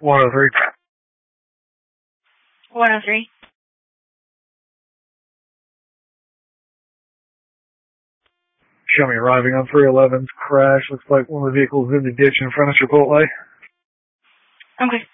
103. 103. Show me arriving on 311's crash. Looks like one of the vehicles in the ditch in front of Chipotle. Okay.